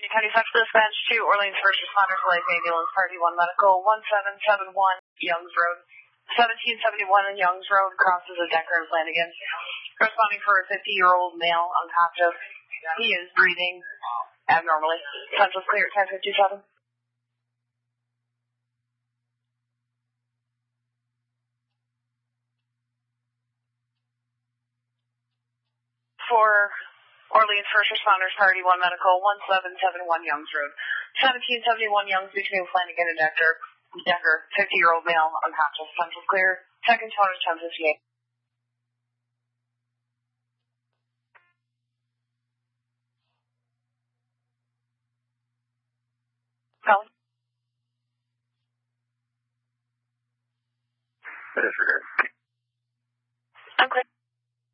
County Central Dispatch to Orleans First Responders Life Ambulance Party 1 Medical 1771 Youngs Road. 1771 Youngs Road crosses a Decker and Flanagan. Responding for a 50-year-old male unconscious. He is breathing abnormally. Central clear at 10:57. For Orleans First Responders Party 1 Medical 1771 Youngs Road. 1771 Youngs between Flanagan and Decker. 50-year-old male unconscious. Central clear. Second tower 10:58. Calling. Disregard.